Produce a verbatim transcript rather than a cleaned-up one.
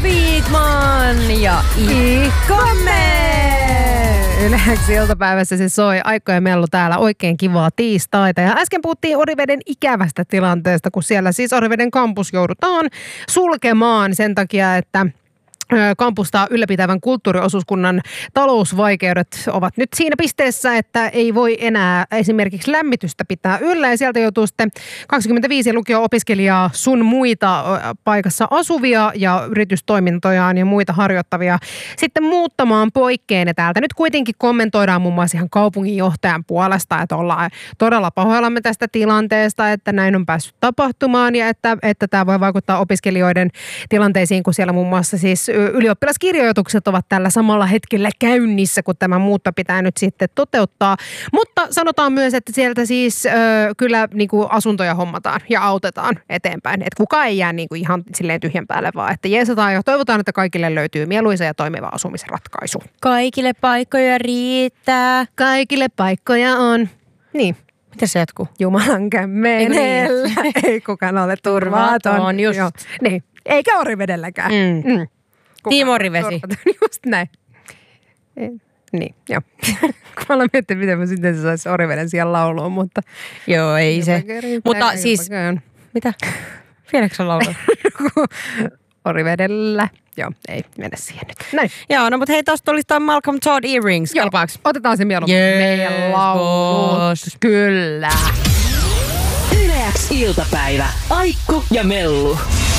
Wigman ja Ikkomme. Yleensä iltapäivässä se soi Aikko ja Mellu täällä. Oikein kivaa tiistaita. Ja äsken puhuttiin Oriveden ikävästä tilanteesta, kun siellä siis Oriveden kampus joudutaan sulkemaan sen takia, että kampusta ylläpitävän kulttuuriosuuskunnan talousvaikeudet ovat nyt siinä pisteessä, että ei voi enää esimerkiksi lämmitystä pitää yllä. Ja sieltä joutuu sitten kaksikymmentäviisi lukio-opiskelijaa sun muita paikassa asuvia ja yritystoimintojaan ja muita harjoittavia sitten muuttamaan poikkeen. Ja täältä nyt kuitenkin kommentoidaan muun muassa ihan kaupunginjohtajan puolesta, että ollaan todella pahoillamme tästä tilanteesta, että näin on päässyt tapahtumaan ja että, että tämä voi vaikuttaa opiskelijoiden tilanteisiin, kun siellä muun muassa siis ylioppilaskirjoitukset ovat tällä samalla hetkellä käynnissä, kun tämä muutto pitää nyt sitten toteuttaa. Mutta sanotaan myös, että sieltä siis ö, kyllä niin kuin asuntoja hommataan ja autetaan eteenpäin. Että kukaan ei jää niin kuin ihan silleen tyhjän päälle, vaan että jeesataan ja toivotaan, että kaikille löytyy mieluisa ja toimiva asumisratkaisu. Kaikille paikkoja riittää. Kaikille paikkoja on. Niin. Mitä se jatkuu? Jumalan kämmenellä. Ei kukaan ole turvaton. Just. Joo. Niin. Eikä Orivedelläkään. Mm. Mm. Tiimo Orivesi. Just näin. E, niin, joo. Mä olen miettinyt, miten mä sitten saisi Oriveden siellä lauluun, mutta... Joo, ei se. Mutta siis... Mitä? Vieläkö sä laulua? Orivedellä. Joo, ei mennä siihen nyt. Näin. Joo, no mutta hei, tosta oli toi Malcolm Todd Earrings. Kelpaaks? Otetaan se mieluummin. Yes, meidän laulu. Kyllä. Yle X iltapäivä. Aikko ja Mellu.